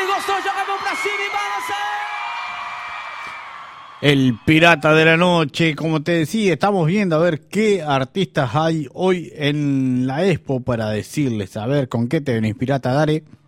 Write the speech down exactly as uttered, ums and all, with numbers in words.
gostou, joga a mão pra cima e balança. El pirata de la noche, como te decía, estamos viendo a ver qué artistas hay hoy en la Expo para decirles, a ver con qué te venís, pirata, dale.